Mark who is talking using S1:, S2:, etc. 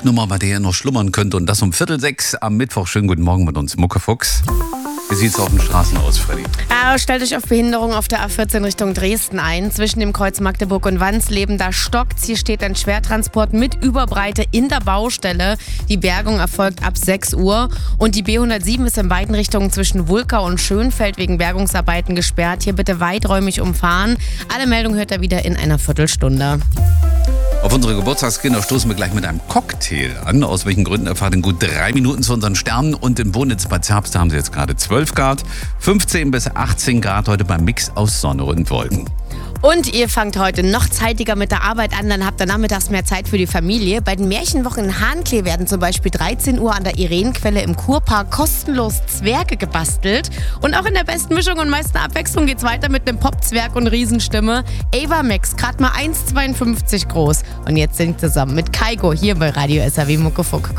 S1: Wecknummer, bei der ihr noch schlummern könnt. Und das um 5:45 am Mittwoch. Schönen guten Morgen mit uns, Muckefuchs. Wie sieht's auf den Straßen aus, Freddy?
S2: Stellt euch auf Behinderung auf der A14 Richtung Dresden ein. Zwischen dem Kreuz Magdeburg und Wansleben, da stockt's. Hier steht ein Schwertransport mit Überbreite in der Baustelle. Die Bergung erfolgt ab 6 Uhr. Und die B107 ist in beiden Richtungen zwischen Wulkau und Schönfeld wegen Bergungsarbeiten gesperrt. Hier bitte weiträumig umfahren. Alle Meldungen hört ihr wieder in einer Viertelstunde.
S1: Auf unsere Geburtstagskinder stoßen wir gleich mit einem Cocktail an. Aus welchen Gründen erfahrt in gut 3 Minuten zu unseren Sternen. Und in Bonitz bei Zerbst haben sie jetzt gerade 12 Grad. 15 bis 18 Grad heute beim Mix aus Sonne und Wolken.
S2: Und ihr fangt heute noch zeitiger mit der Arbeit an, dann habt ihr nachmittags mehr Zeit für die Familie. Bei den Märchenwochen in Hahnklee werden zum Beispiel 13 Uhr an der Irenquelle im Kurpark kostenlos Zwerge gebastelt. Und auch in der besten Mischung und meisten Abwechslung geht's weiter mit einem Popzwerg und Riesenstimme. Ava Max, gerade mal 1,52 groß. Und jetzt singt zusammen mit Kaigo hier bei Radio SAW Muckefuck.